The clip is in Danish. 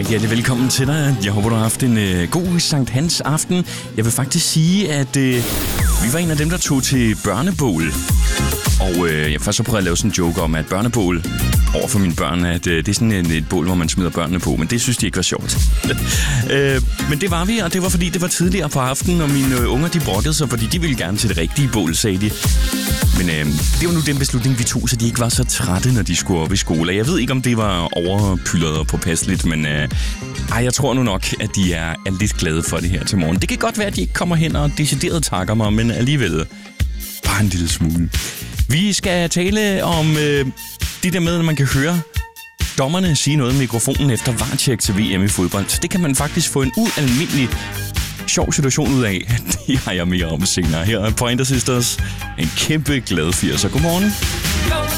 Hjertelig velkommen til dig. Jeg håber, du har haft en god Sankt Hans aften. Jeg vil faktisk sige, at vi var en af dem, der tog til børnebål. Og først så prøvede jeg at lave sådan en joke om, at børnebål over for mine børn, at det er sådan et bål, hvor man smider børnene på. Men det synes de ikke var sjovt. Men det var vi, og det var fordi, det var tidligere på aftenen, og mine unger de brokkede sig, fordi de ville gerne til det rigtige bål, sagde de. Men det var nu den beslutning, vi tog, så de ikke var så trætte, når de skulle op i skole. Jeg ved ikke, om det var overpyldet og påpasseligt, men jeg tror nu nok, at de er lidt glade for det her til morgen. Det kan godt være, at de ikke kommer hen og decideret takker mig, men alligevel bare en lille smule. Vi skal tale om det der med, at man kan høre dommerne sige noget i mikrofonen efter VAR-check til VM i fodbold. Det kan man faktisk få en ualmindelig sjov situation ud af. Det har jeg mere om senere. Her er Pointer Sisters. En kæmpe glad 80'er. Godmorgen.